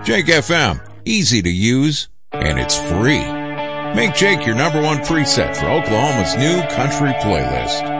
Jake FM, easy to use, and it's free. Make Jake your number one preset for Oklahoma's new country playlist.